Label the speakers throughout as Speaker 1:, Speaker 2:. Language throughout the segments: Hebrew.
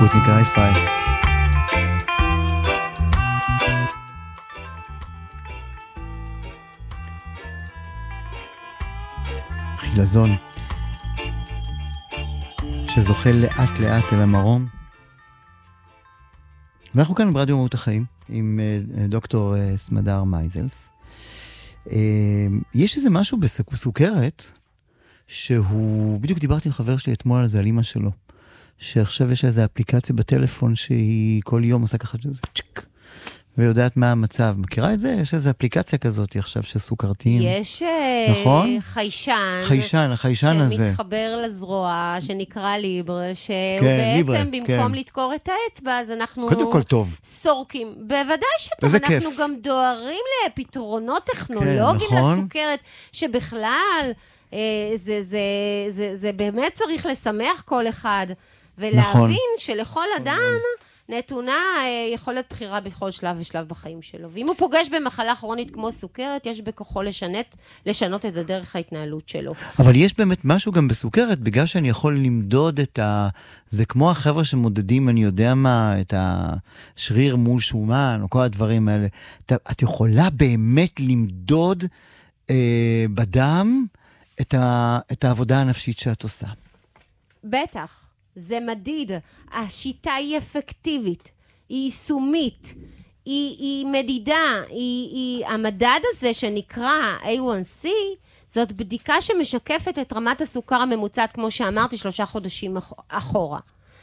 Speaker 1: ספוטניק היי-פיי. חילזון שזוכה לאט לאט אל המרום. ואנחנו כאן ברדיו מהות החיים עם דוקטור סמדר מייזלס. יש איזה משהו בסוכרת שהוא, בדיוק דיברתי עם חבר שלי אתמול על זה, על אמא שלו, שעכשיו יש איזו אפליקציה בטלפון שהיא כל יום עושה ככה צ'ק, ויודעת מה המצב. מכירה את זה? יש איזו אפליקציה כזאת עכשיו שסוכרתיים.
Speaker 2: יש
Speaker 1: נכון?
Speaker 2: חיישן
Speaker 1: הזה.
Speaker 2: שמתחבר לזרוע, שנקרא ליבר, שהוא
Speaker 1: כן,
Speaker 2: בעצם
Speaker 1: ליברה,
Speaker 2: במקום
Speaker 1: כן.
Speaker 2: לתקור את האצבע, אז אנחנו
Speaker 1: קודם כל טוב.
Speaker 2: סורקים. בוודאי שטוב, אנחנו
Speaker 1: כיף.
Speaker 2: גם דוהרים לפתרונות טכנולוגיים
Speaker 1: כן, נכון.
Speaker 2: לסוכרת, שבכלל זה באמת צריך לשמח כל אחד, ולהבין
Speaker 1: נכון.
Speaker 2: שלכל אדם נתונה יכולת בחירה בכל שלב ושלב בחיים שלו. ואם הוא פוגש במחלה כרונית כמו סוכרת, יש בכוחו לשנות את הדרך ההתנהלות שלו.
Speaker 1: אבל יש באמת משהו גם בסוכרת, בגלל שאני יכול למדוד זה כמו החבר'ה שמודדים, אני יודע מה, את השריר מול שומן, או כל הדברים האלה. את יכולה באמת למדוד בדם את העבודה הנפשית שאת עושה.
Speaker 2: בטח. זה מדיד, השיטה היא אפקטיבית, היא יישומית, היא מדידה, המדד הזה שנקרא A1C, זאת בדיקה שמשקפת את רמת הסוכר הממוצעת, כמו שאמרתי, 3 חודשים אחורה.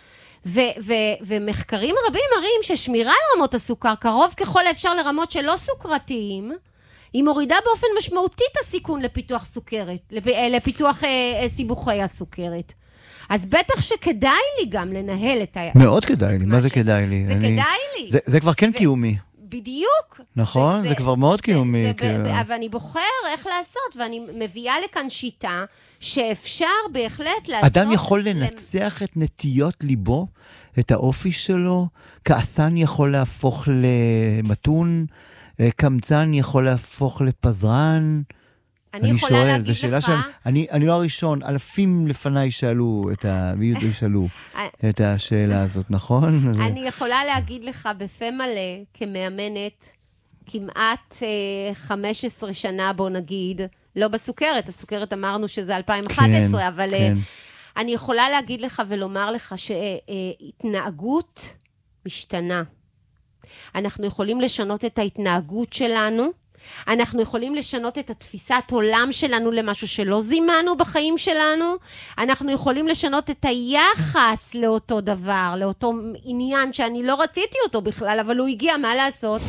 Speaker 2: ומחקרים רבים מראים ששמירה על רמות הסוכר, קרוב ככל האפשר לרמות שלא סוכרתיים, היא מורידה באופן משמעותי את הסיכון לפיתוח סוכרת, לפיתוח סיבוכי הסוכרת. אז בטח שכדאי לי גם לנהל את
Speaker 1: מאוד כדאי לי, מה זה כדאי לי?
Speaker 2: זה כדאי לי.
Speaker 1: זה כבר כן קיומי.
Speaker 2: בדיוק.
Speaker 1: נכון? זה כבר מאוד קיומי.
Speaker 2: אבל אני בוחר איך לעשות, ואני מביאה לכאן שיטה שאפשר בהחלט לעשות...
Speaker 1: אדם יכול לנצח את נטיות ליבו, את האופי שלו, כעסן יכול להפוך למתון, קמצן יכול להפוך לפזרן...
Speaker 2: אני יכולה להגיד לך...
Speaker 1: אני לא הראשון, אלפים לפניי שאלו את השאלה הזאת, נכון?
Speaker 2: אני יכולה להגיד לך בפה מלא, כמאמנת, כמעט 15 שנה, בוא נגיד, לא בסוכרת, הסוכרת אמרנו שזה 2011, אבל אני יכולה להגיד לך ולומר לך שהתנהגות משתנה. אנחנו יכולים לשנות את ההתנהגות שלנו, אנחנו יכולים לשנות את התפיסת עולם שלנו למשהו שלא זימנו בחיים שלנו, אנחנו יכולים לשנות את היחס לאותו דבר, לאותו עניין שאני לא רציתי אותו בכלל, אבל הוא הגיע, מה לעשות?